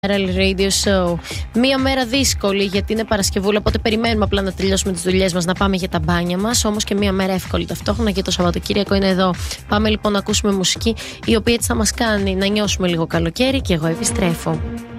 Radio Show. Μία μέρα δύσκολη γιατί είναι Παρασκευούλα, οπότε περιμένουμε απλά να τελειώσουμε τις δουλειές μας, να πάμε για τα μπάνια μας. Όμως και μία μέρα εύκολη ταυτόχρονα και το Σαββατοκύριακο είναι εδώ. Πάμε λοιπόν να ακούσουμε μουσική η οποία έτσι θα μας κάνει να νιώσουμε λίγο καλοκαίρι και εγώ επιστρέφω.